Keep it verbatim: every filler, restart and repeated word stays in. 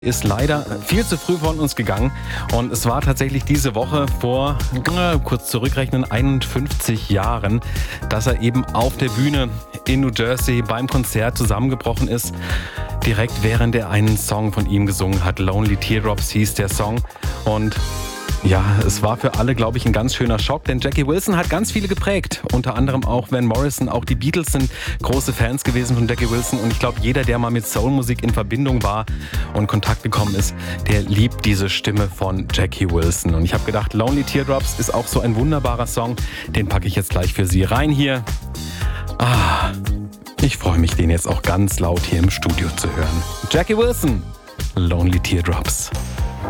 Ist leider viel zu früh von uns gegangen und es war tatsächlich diese Woche vor, äh, kurz zurückrechnen, einundfünfzig Jahren, dass er eben auf der Bühne in New Jersey beim Konzert zusammengebrochen ist, direkt während er einen Song von ihm gesungen hat. Lonely Teardrops hieß der Song und ja, es war für alle, glaube ich, ein ganz schöner Schock, denn Jackie Wilson hat ganz viele geprägt, unter anderem auch Van Morrison, auch die Beatles sind große Fans gewesen von Jackie Wilson und ich glaube, jeder, der mal mit Soulmusik in Verbindung war und Kontakt gekommen ist, der liebt diese Stimme von Jackie Wilson und ich habe gedacht, Lonely Teardrops ist auch so ein wunderbarer Song, den packe ich jetzt gleich für Sie rein hier. Ah, ich freue mich, den jetzt auch ganz laut hier im Studio zu hören. Jackie Wilson, Lonely Teardrops.